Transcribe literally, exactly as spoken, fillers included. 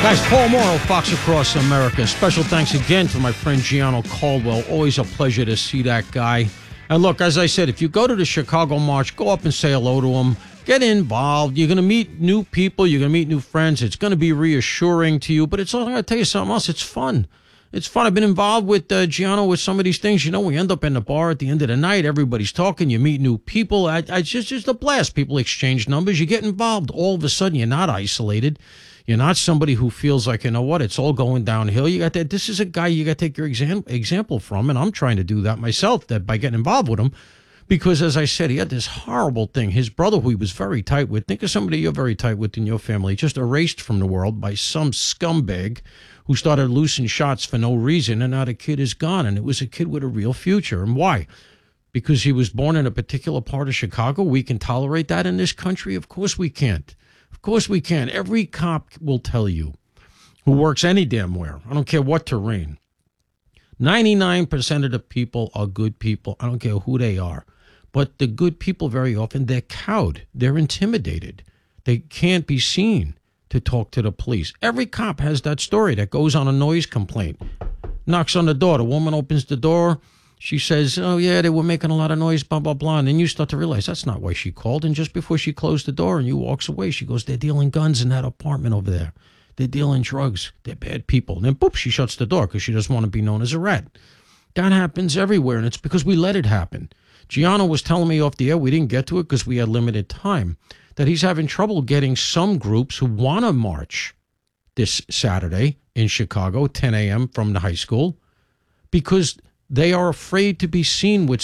Guys, Paul Morrow, Fox Across America. Special thanks again to my friend Gianno Caldwell. Always a pleasure to see that guy. And look, as I said, if you go to the Chicago March, go up and say hello to him. Get involved. You're going to meet new people. You're going to meet new friends. It's going to be reassuring to you. But it's I'm going to tell you something else. It's fun. It's fun. I've been involved with uh, Gianno with some of these things. You know, we end up in the bar at the end of the night. Everybody's talking. You meet new people. I, I, it's just, just a blast. People exchange numbers. You get involved. All of a sudden, you're not isolated. You're not somebody who feels like, you know what, it's all going downhill. You got that. This is a guy you got to take your exam, example from, and I'm trying to do that myself, that by getting involved with him, because as I said, he had this horrible thing. His brother, who he was very tight with, think of somebody you're very tight with in your family, just erased from the world by some scumbag who started loosing shots for no reason, and now the kid is gone, and it was a kid with a real future. And why? Because he was born in a particular part of Chicago. We can tolerate that in this country? Of course we can't. Of course we can. Every cop will tell you, who works any damn where, I don't care what terrain, ninety-nine percent of the people are good people. I don't care who they are. But the good people, very often, they're cowed. They're intimidated. They can't be seen to talk to the police. Every cop has that story that goes on a noise complaint. Knocks on the door. The woman opens the door. She says, oh, yeah, they were making a lot of noise, blah, blah, blah. And then you start to realize that's not why she called. And just before she closed the door and you walks away, she goes, they're dealing guns in that apartment over there. They're dealing drugs. They're bad people. And then, boop, she shuts the door because she doesn't want to be known as a rat. That happens everywhere, and it's because we let it happen. Gianno was telling me off the air, we didn't get to it because we had limited time, that he's having trouble getting some groups who want to march this Saturday in Chicago, ten a.m. from the high school, because they are afraid to be seen with